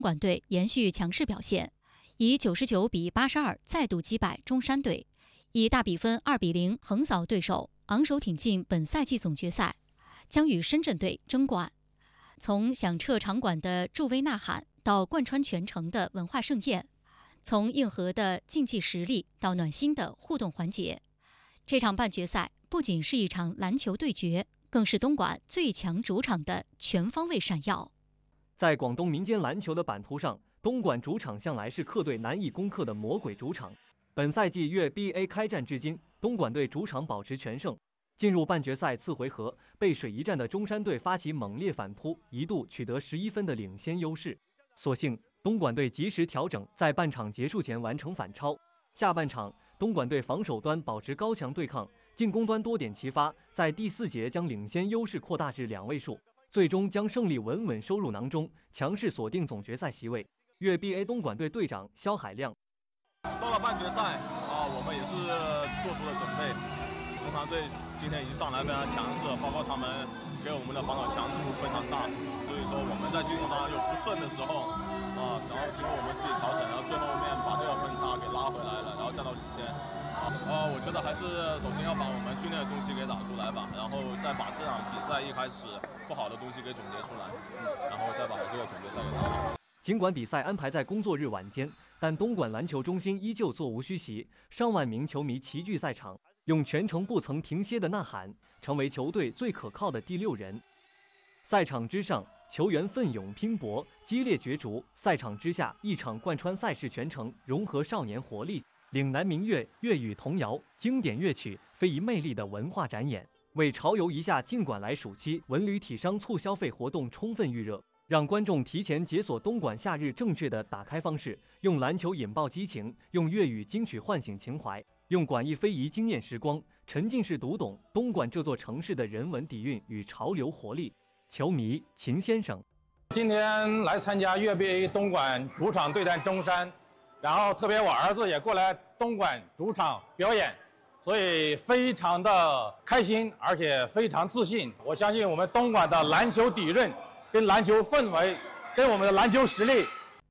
管队延续强势表现，以99比82再度击败中山队，以大比分2比0横扫对手，昂首挺进本赛季总决赛，将与深圳队争冠。从响彻场馆的助威呐喊到贯穿全程的文化盛宴，从硬核的竞技实力到暖心的互动环节，这场半决赛不仅是一场篮球对决，更是东莞最强主场的全方位闪耀。 在广东民间篮球的版图上，东莞主场向来是客队难以攻克的魔鬼主场。本赛季粤 BA 开战至今，东莞队主场保持全胜。进入半决赛次回合，背水一战的中山队发起猛烈反扑，一度取得11分的领先优势。所幸东莞队及时调整，在半场结束前完成反超。下半场，东莞队防守端保持高强对抗，进攻端多点齐发，在第4节将领先优势扩大至2位数，最终将胜利稳稳收入囊中，强势锁定总决赛席位。粤 BA 东莞队队长肖海亮： 到了半决赛我们也是做足了准备。中南队今天一上来非常强势，包括他们给我们的防守强度非常大，所以说我们在进攻当中有不顺的时候然后经过我们自己调整，然后最后面把这个分差给拉回来了，然后占到领先。我觉得还是首先要把我们训练的东西给打出来吧，然后再把这场比赛一开始不好的东西给总结出来，然后再把这个总决赛给拿到。 尽管比赛安排在工作日晚间，但东莞篮球中心依旧座无虚席，上万名球迷齐聚赛场，用全程不曾停歇的呐喊，成为球队最可靠的第6人。赛场之上，球员奋勇拼搏，激烈角逐；赛场之下，一场贯穿赛事全程，融合少年活力、岭南民乐、粤语童谣、经典乐曲、非遗魅力的文化展演，为潮游一下尽管来暑期文旅体商促消费活动充分预热，让观众提前解锁东莞夏日正确的打开方式，用篮球引爆激情，用粤语金曲唤醒情怀，用广义非遗惊艳时光，沉浸式读懂东莞这座城市的人文底蕴与潮流活力。球迷秦先生： 今天来参加粤 BA 东莞主场对战中山，然后特别我儿子也过来东莞主场表演，所以非常的开心，而且非常自信。我相信我们东莞的篮球底蕴、跟篮球氛围、跟我们的篮球实力。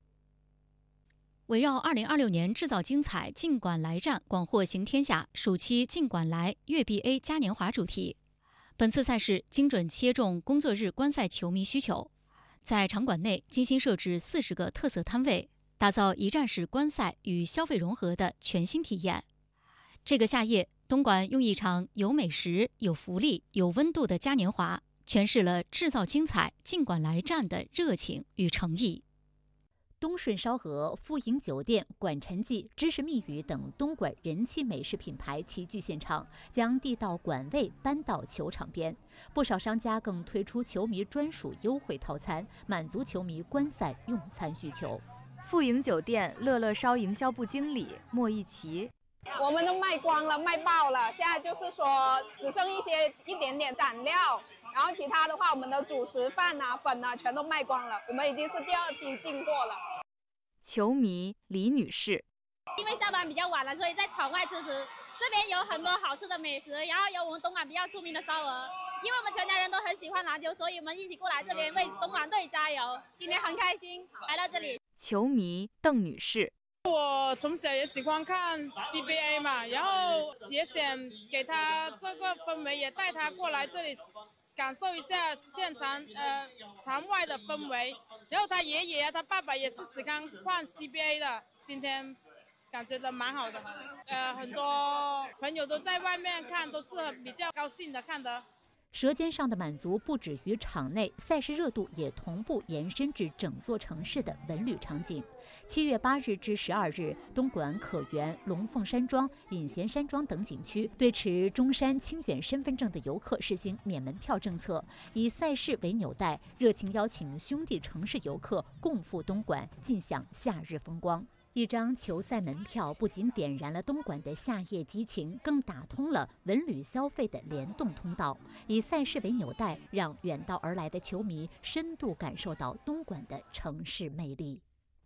围绕2026年制造精彩尽管来战广获行天下暑期尽管来粤 BA 嘉年华主题，本次赛事精准切中工作日观赛球迷需求，在场馆内精心设置40个特色摊位，打造一站式观赛与消费融合的全新体验。这个夏夜，东莞用一场有美食、有福利、有温度的嘉年华，诠释了制造精彩尽管来战的热情与诚意。 东顺烧鹅、富盈酒店、管陈记、知识密语等东莞人气美食品牌齐聚现场，将地道馆味搬到球场边。不少商家更推出球迷专属优惠套餐，满足球迷观赛用餐需求。 富盈酒店乐乐烧营销部经理莫一奇： 我们都卖光了，卖爆了，现在就是说只剩一点点蘸料。然后其他的话，我们的主食饭粉全都卖光了，我们已经是第2批进货了。 球迷李女士： 因为下班比较晚了，所以在场外吃，这边有很多好吃的美食，然后有我们东莞比较出名的烧鹅。因为我们全家人都很喜欢篮球，所以我们一起过来这边为东莞队加油。今天很开心来到这里。 球迷邓女士： 我从小也喜欢看 CBA 嘛，然后也想给他这个氛围，也带他过来这里感受一下现场场外的氛围。然后他爷爷他爸爸也是喜欢看 CBA 的，今天感觉的蛮好的。很多朋友都在外面看，都是比较高兴的看的。 舌尖上的满足不止于场内，赛事热度也同步延伸至整座城市的文旅场景。7月8日至12日，东莞可园、龙凤山庄、隐贤山庄等景区对持中山清远身份证的游客实行免门票政策，以赛事为纽带，热情邀请兄弟城市游客共赴东莞，尽享夏日风光。一张球赛门票不仅点燃了东莞的夏夜激情，更打通了文旅消费的联动通道。以赛事为纽带，让远道而来的球迷深度感受到东莞的城市魅力。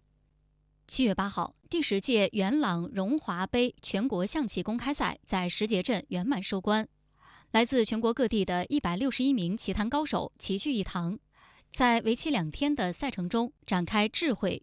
7月8号，第10届元朗荣华杯全国象棋公开赛在石碣镇圆满收官。来自全国各地的161名棋坛高手齐聚一堂， 在为期2天的赛程中展开智慧